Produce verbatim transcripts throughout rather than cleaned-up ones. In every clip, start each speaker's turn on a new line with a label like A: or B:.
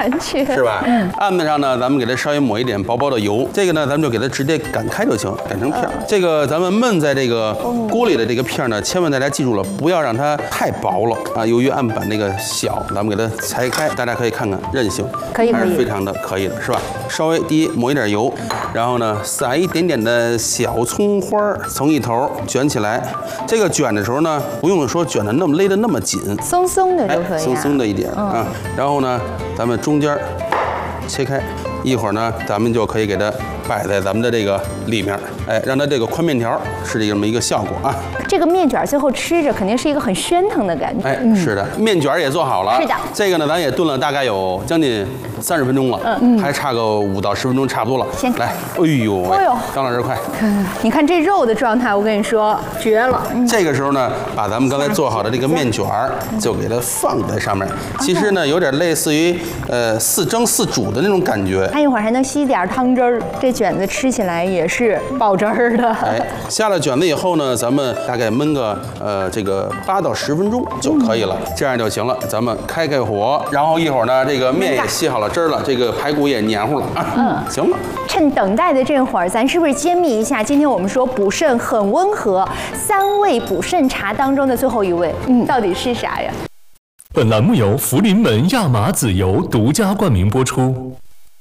A: 感觉，
B: 是吧？嗯。案子上呢，咱们给它稍微抹一点薄薄的油，这个呢，咱们就给它直接擀开就行，擀成片儿。这个咱们焖在这个锅里的这个片儿呢，千万大家记住了，不要让它太薄了啊。由于案板那个小，咱们给它裁开，大家可以看看韧性，
A: 可以，
B: 还是非常的可以的，是吧？稍微第一抹一点油，然后呢，撒一点点的小葱花，从一头卷起来。这个卷的时候呢，不用说卷的那么勒得那么紧，
A: 松松的就可以，
B: 松松的一点啊。然后呢，咱们中间切开，一会儿呢，咱们就可以给它摆在咱们的这个里面，哎，让它这个宽面条是这么一个效果啊。
A: 这个面卷最后吃着肯定是一个很喧腾的感觉。
B: 哎，是的，面卷也做好了。
A: 是的，
B: 这个呢，咱也炖了大概有将近三十分钟了，嗯，还差个五到十分钟差不多了。
A: 先
B: 来，哎呦，哎呦，张老师快，
A: 你看这肉的状态，我跟你说绝了。
B: 这个时候呢，把咱们刚才做好的这个面卷就给它放在上面，其实呢，有点类似于呃似蒸似煮的那种感觉。
A: 它一会儿还能吸点汤汁儿，这卷子吃起来也是爆汁儿的。
B: 哎，下了卷子以后呢，咱们大概焖个呃这个八到十分钟就可以了，这样就行了。咱们开开火，然后一会儿呢，这个面也吸好了汁儿了，这个排骨也黏糊了啊，嗯，行了。
A: 趁等待的这会儿，咱是不是揭秘一下？今天我们说补肾很温和，三味补肾茶当中的最后一味，嗯，到底是啥呀？
C: 本栏目由福临门亚麻籽油独家冠名播出。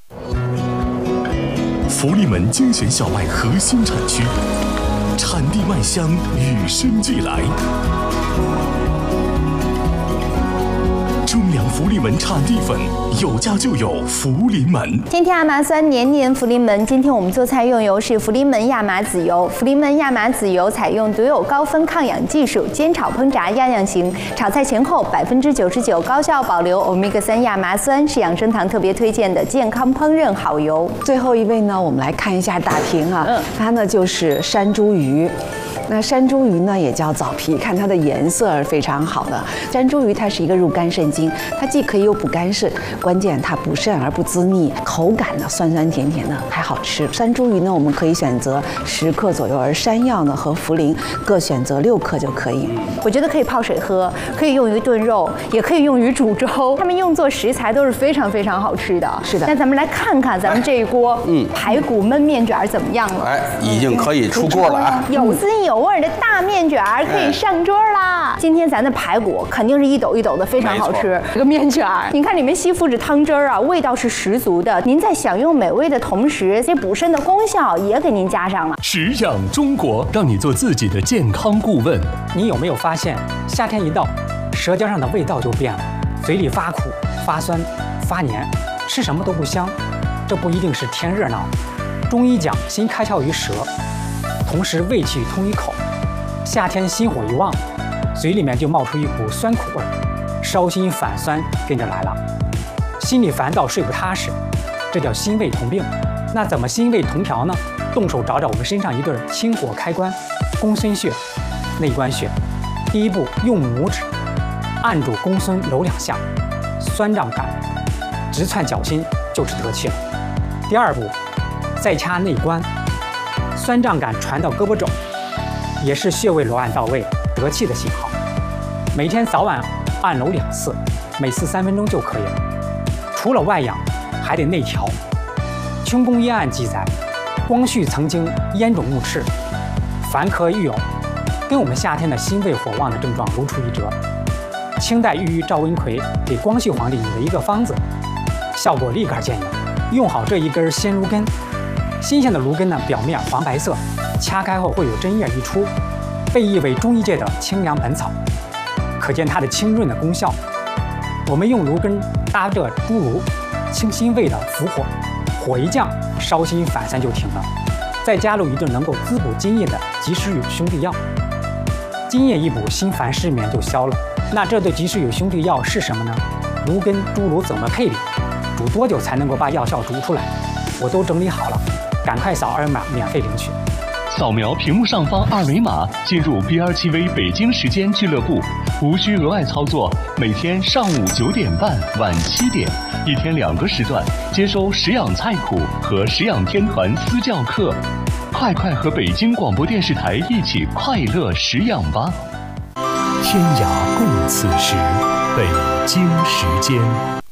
C: 福临门精选小麦核心产区，产地麦香与生俱来。中粮福临门产地粉，有家就有福临门。
A: 天天亚麻酸，年年福临门。今天我们做菜用油是福临门亚麻籽油。福临门亚麻籽油采用独有高分抗氧技术，煎炒烹炸样样行。炒菜前后百分之九十九高效保留欧米伽三亚麻酸，是养生堂特别推荐的健康烹饪好油。
D: 最后一位呢，我们来看一下大瓶啊，嗯、它呢就是山茱萸。那山茱萸呢也叫枣皮，看它的颜色非常好的。山茱萸它是一个入肝肾经，它既可以又补肝肾，关键它补肾而不滋腻，口感呢酸酸甜甜的，还好吃。山茱萸呢我们可以选择十克左右，而山药呢和茯苓各选择六克就可以。
A: 我觉得可以泡水喝，可以用于炖肉，也可以用于煮粥，它们用作食材都是非常非常好吃的。
D: 是的，
A: 那咱们来看看咱们这一锅嗯排骨焖面卷怎么样了？
B: 哎，已经可以出锅了啊！
A: 有滋有味的大面卷可以上桌啦！今天咱的排骨肯定是一抖一抖的，非常好吃。这个面卷，你看里面吸附着汤汁儿啊，味道是十足的。您在享用美味的同时，这补肾的功效也给您加上了。
C: 食养中国，让你做自己的健康顾问。
E: 你有没有发现，夏天一到，舌尖上的味道就变了，嘴里发苦、发酸、发黏，吃什么都不香？这不一定是天热闹。中医讲，心开窍于舌，同时胃气通于口。夏天心火一旺，嘴里面就冒出一股酸苦味，烧心反酸跟着来了。心里烦躁睡不踏实，这叫心胃同病。那怎么心胃同调呢？动手找找我们身上一对清火开关，公孙穴、内关穴。第一步，用拇指按住公孙揉两下，酸胀感直窜脚心，就是得气了。第二步，再掐内关，酸胀感传到胳膊肘，也是穴位揉按到位，得气的信号。每天早晚按揉两次，每次三分钟就可以了。除了外养，还得内调。《清宫医案》记载，光绪曾经咽肿目赤，凡科御呕，跟我们夏天的心胃火旺的症状如出一辙。清代御医赵文奎给光绪皇帝拟了一个方子，效果立竿见影。用好这一根鲜芦根，新鲜的芦根呢，表面黄白色，掐开后会有针叶溢出，被誉为中医界的清凉本草，可见它的清润的功效。我们用芦根搭着猪芦，清心胃的伏火，火一降，烧心反酸就停了。再加入一顿能够滋补津液的及时雨兄弟药，津液一补，心烦失眠就消了。那这对及时雨兄弟药是什么呢？芦根、猪芦怎么配比？煮多久才能够把药效煮出来？我都整理好了，赶快扫二维码免费领取。
C: 扫描屏幕上方二维码，进入 B R T V 北京时间俱乐部，无需额外操作。每天上午九点半、晚七点，一天两个时段，接收食养菜谱和食养天团私教课。快快和北京广播电视台一起快乐食养吧！天涯共此时，北京时间。